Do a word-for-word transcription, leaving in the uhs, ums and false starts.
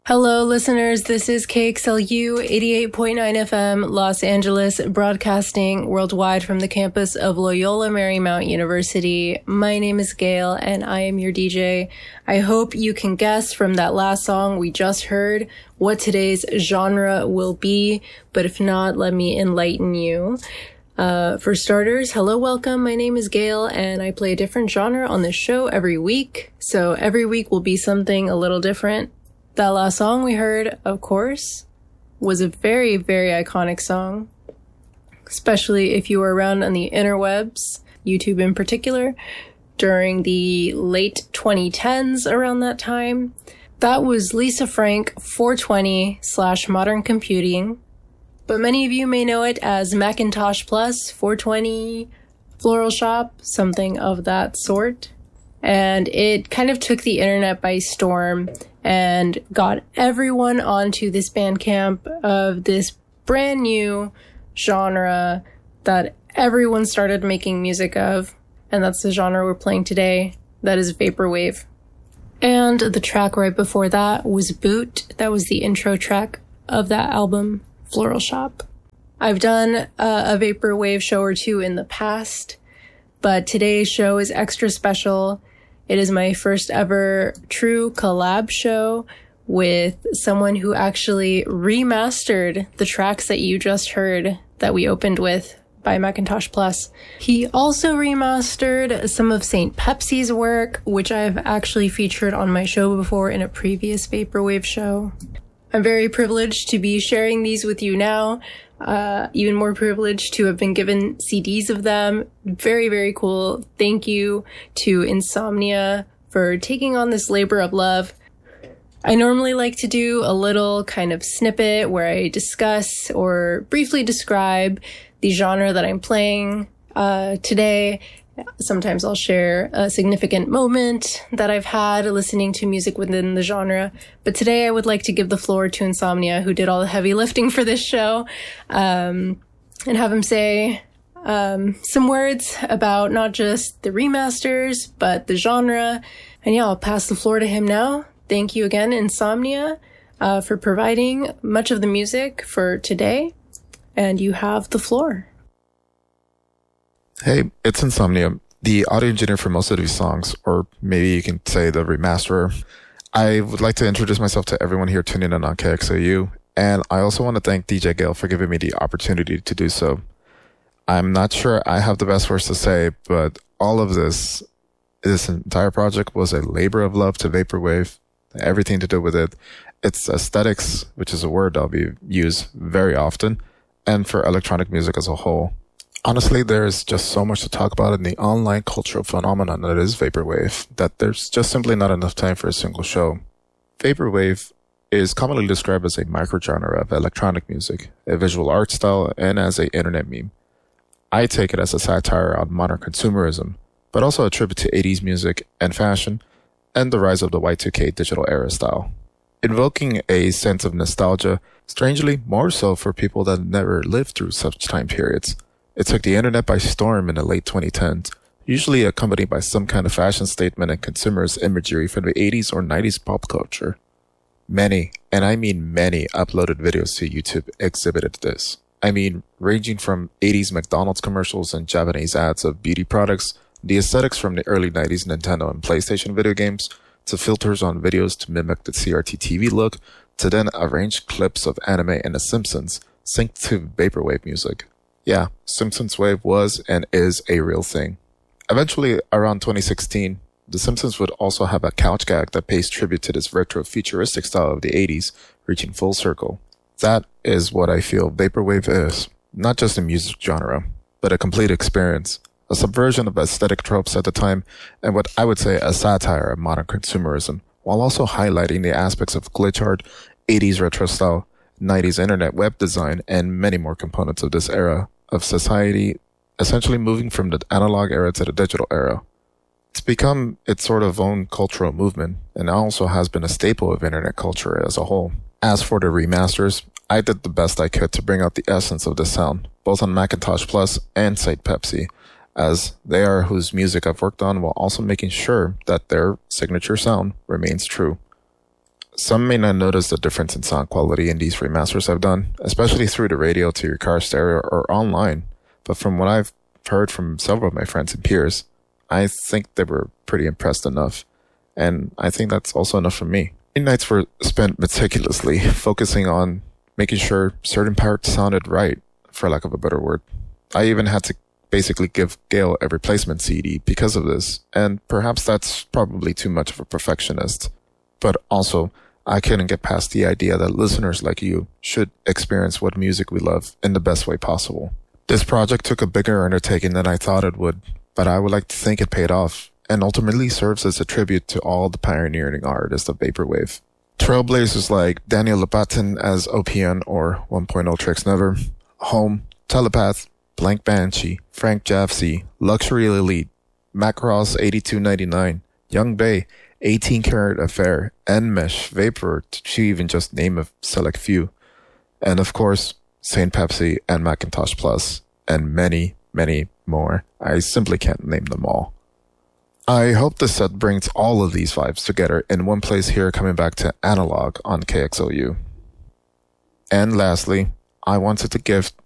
Hello, listeners. This is K X L U eighty-eight point nine F M, Los Angeles, broadcasting worldwide from the campus of Loyola Marymount University. My name is Gail, and I am your D J. I hope you can guess from that last song we just heard what today's genre will be, but if not, let me enlighten you. Uh, for starters, hello, welcome. My name is Gail, and I play a different genre on this show every week. So every week will be something a little different. That last song we heard, of course, was a very, very iconic song, especially if you were around on the interwebs, YouTube in particular, during the late twenty tens around that time. That was Lisa Frank four twenty slash Modern Computing, but many of you may know it as Macintosh Plus four twenty Floral Shop, something of that sort. And it kind of took the internet by storm and got everyone onto this Bandcamp of this brand new genre that everyone started making music of. And that's the genre we're playing today. That is Vaporwave. And the track right before that was Boot. That was the intro track of that album, Floral Shop. I've done uh, a Vaporwave show or two in the past, but today's show is extra special. It is my first ever true collab show with someone who actually remastered the tracks that you just heard that we opened with by Macintosh Plus. He also remastered some of Saint Pepsi's work, which I've actually featured on my show before in a previous Vaporwave show. I'm very privileged to be sharing these with you now. Uh, even more privileged to have been given C Ds of them. Very, very cool. Thank you to Insomnia for taking on this labor of love. I normally like to do a little kind of snippet where I discuss or briefly describe the genre that I'm playing uh, today. Sometimes I'll share a significant moment that I've had listening to music within the genre. But today I would like to give the floor to Insomnia, who did all the heavy lifting for this show, um, and have him say um, some words about not just the remasters, but the genre. And yeah, I'll pass the floor to him now. Thank you again, Insomnia, uh, for providing much of the music for today. And you have the floor. Hey, it's Insomnia, the audio engineer for most of these songs, or maybe you can say the remasterer. I would like to introduce myself to everyone here tuning in on K X O U, and I also want to thank D J Gail for giving me the opportunity to do so. I'm not sure I have the best words to say, but all of this, this entire project was a labor of love to Vaporwave, everything to do with it. Its aesthetics, which is a word I'll be used very often, and for electronic music as a whole. Honestly, there's just so much to talk about in the online cultural phenomenon that is Vaporwave that there's just simply not enough time for a single show. Vaporwave is commonly described as a microgenre of electronic music, a visual art style, and as an internet meme. I take it as a satire on modern consumerism, but also a tribute to eighties music and fashion, and the rise of the Y two K digital era style. Invoking a sense of nostalgia, strangely more so for people that never lived through such time periods. It took the internet by storm in the late twenty tens, usually accompanied by some kind of fashion statement and consumerist imagery from the eighties or nineties pop culture. Many, and I mean many, uploaded videos to YouTube exhibited this. I mean, ranging from eighties McDonald's commercials and Japanese ads of beauty products, the aesthetics from the early nineties Nintendo and PlayStation video games, to filters on videos to mimic the C R T T V look, to then arranged clips of anime and The Simpsons, synced to Vaporwave music. Yeah, Simpsons Wave was and is a real thing. Eventually, around twenty sixteen, The Simpsons would also have a couch gag that pays tribute to this retro-futuristic style of the eighties, reaching full circle. That is what I feel Vaporwave is. Not just a music genre, but a complete experience. A subversion of aesthetic tropes at the time, and what I would say a satire of modern consumerism, while also highlighting the aspects of glitch art, eighties retro style, nineties internet web design, and many more components of this era of society, essentially moving from the analog era to the digital era. It's become its sort of own cultural movement, and also has been a staple of internet culture as a whole. As for the remasters, I did the best I could to bring out the essence of the sound, both on Macintosh Plus and Saint Pepsi, as they are whose music I've worked on while also making sure that their signature sound remains true. Some may not notice the difference in sound quality in these remasters I've done, especially through the radio to your car stereo or online. But from what I've heard from several of my friends and peers, I think they were pretty impressed enough. And I think that's also enough for me. Many nights were spent meticulously focusing on making sure certain parts sounded right, for lack of a better word. I even had to basically give Gail a replacement C D because of this, and perhaps that's probably too much of a perfectionist. But also, I couldn't get past the idea that listeners like you should experience what music we love in the best way possible. This project took a bigger undertaking than I thought it would, but I would like to think it paid off, and ultimately serves as a tribute to all the pioneering artists of Vaporwave. Trailblazers like Daniel Lopatin as O P N or one point oh Tricks Never, Home, Telepath, Blank Banshee, Frank Jafsey, Luxury Elite, Macross eighty-two ninety-nine, Young Bay, eighteen Karat Affair, Enmesh, Vapor, to even just name a select few. And of course, Saint Pepsi and Macintosh Plus, and many, many more. I simply can't name them all. I hope this set brings all of these vibes together in one place here, coming back to analog on K X L U. And lastly, I wanted to give